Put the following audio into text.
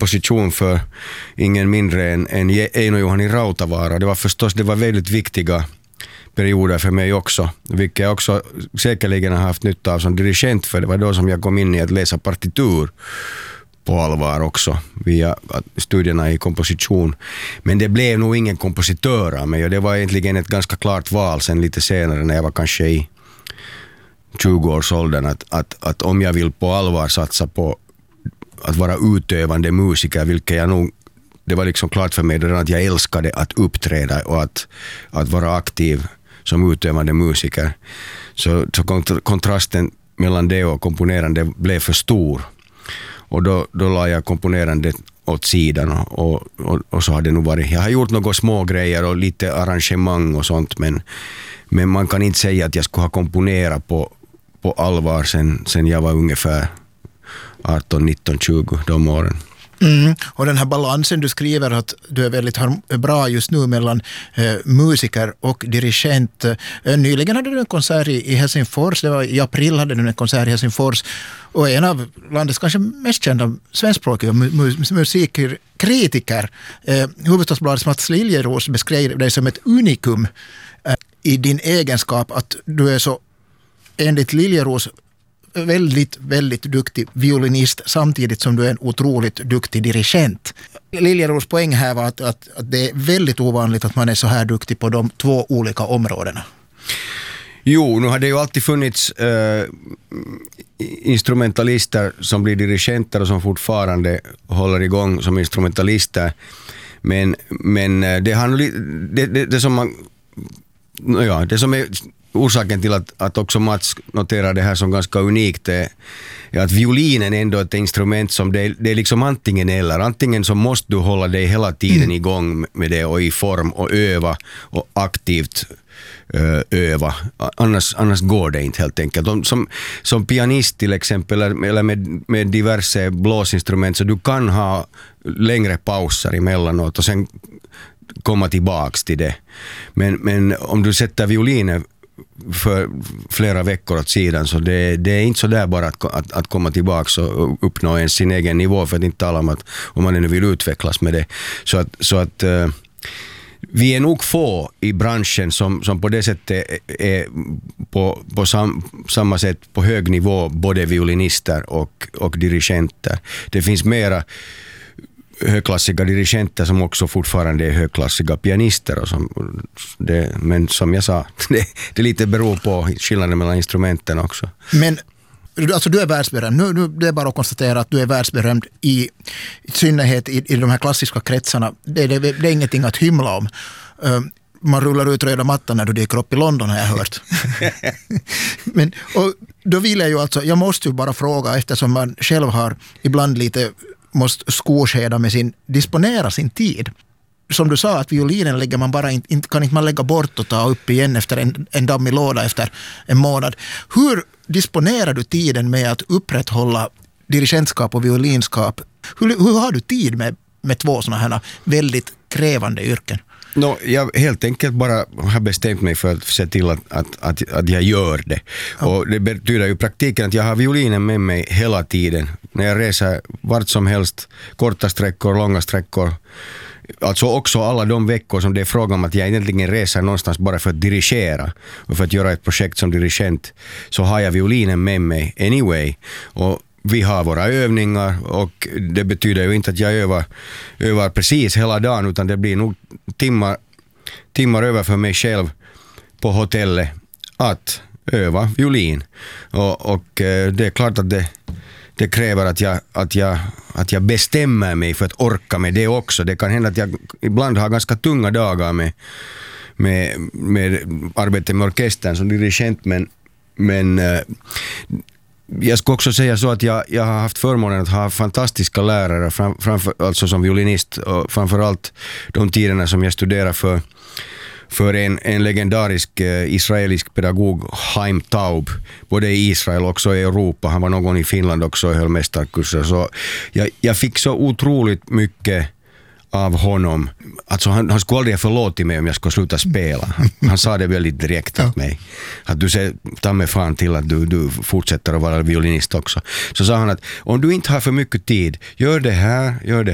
komposition för ingen mindre än Eino Juhani Rautavaara. Det var väldigt viktiga perioder för mig också, vilket jag också säkerligen har haft nytta av som dirigent, för det var då som jag kom in i att läsa partitur på allvar också via studierna i komposition. Men det blev nog ingen kompositör av mig, och det var egentligen ett ganska klart val sen lite senare när jag var kanske i 20-årsåldern att om jag vill på allvar satsa på att vara utövande musiker, vilket jag nog, det var liksom klart för mig redan att jag älskade att uppträda och att vara aktiv som utövande musiker. Så kontrasten mellan det och komponerande blev för stor. Och då la jag komponerande åt sidan och så har det nog varit. Jag har gjort några små grejer och lite arrangemang och sånt, men man kan inte säga att jag skulle ha komponerat på allvar sen jag var ungefär 18, 19, 20 de åren. Och den här balansen du skriver att du är väldigt bra just nu mellan musiker och dirigent. Nyligen hade du en konsert i Helsingfors, det var i april hade du en konsert i Helsingfors, och en av landets kanske mest kända svenskspråkiga musikkritiker, Hufvudstadsbladets Mats Liljeros, beskrev dig som ett unikum i din egenskap att du är så, enligt Liljeros, väldigt, väldigt duktig violinist samtidigt som du är en otroligt duktig dirigent. Liljeros poäng här var att det är väldigt ovanligt att man är så här duktig på de två olika områdena. Jo, nu har det ju alltid funnits instrumentalister som blir dirigenter och som fortfarande håller igång som instrumentalister. Men det har det som man, ja, det som är orsaken till att också Mats noterar det här som ganska unikt är att violinen ändå är ett instrument som det är liksom antingen eller. Antingen så måste du hålla dig hela tiden igång med det och i form och öva och aktivt öva. Annars går det inte helt enkelt. Som pianist till exempel eller med diverse blåsinstrument, så du kan ha längre pauser emellanåt och sen komma tillbaks till det. Men om du sätter violinen för flera veckor åt sidan, så det är inte så där bara att komma tillbaka och uppnå sin egen nivå, för att inte tala om man ännu vill utvecklas med det. Så att vi är nog få i branschen som på det sättet är på samma sätt på hög nivå, både violinister och dirigenter. Det finns mera högklassiga dirigenter som också fortfarande är högklassiga pianister och men som jag sa, det lite beror på skillnaden mellan instrumenten också. Men alltså du är världsberömd. Nu det är bara att konstatera att du är världsberömd i synnerhet i de här klassiska kretsarna. Det är ingenting att hymla om. Man rullar ut röda mattan när du dyker upp i London, har jag hört. Men och då vill jag måste ju bara fråga, eftersom man själv har ibland lite måste skoskeda med disponera sin tid. Som du sa, att violinen lägger man bara kan inte man lägga bort och ta upp igen efter en dammig låda efter en månad. Hur disponerar du tiden med att upprätthålla dirigentskap och violinskap? Hur har du tid med två sådana här väldigt krävande yrken? Jag helt enkelt bara har bestämt mig för att se till att jag gör det. Ja. Och det betyder ju praktiken att jag har violinen med mig hela tiden. När jag reser vart som helst, korta sträckor, långa sträckor. Alltså också alla de veckor som det är fråga om att jag egentligen reser någonstans bara för att dirigera och för att göra ett projekt som dirigent, så har jag violinen med mig anyway. Och vi har våra övningar, och det betyder ju inte att jag övar precis hela dagen, utan det blir nog timmar över för mig själv på hotellet att öva violin. Och det är klart att det kräver att jag bestämmer mig för att orka med det också. Det kan hända att jag ibland har ganska tunga dagar med arbete med orkestern som dirigent, men jag ska också säga så att jag har haft förmånen att ha fantastiska lärare alltså som violinist, och framförallt de tiderna som jag studerar för en legendarisk israelisk pedagog, Haim Taub, både i Israel och också i Europa. Han var någon i Finland också och höll mästarkurser. Så jag fick så otroligt mycket av honom. Alltså han skulle aldrig ha förlåtit mig om jag skulle sluta spela. Han sa det väldigt direkt till mig. Att du ser, ta mig fan till att du fortsätter att vara violinist också. Så sa han att om du inte har för mycket tid, gör det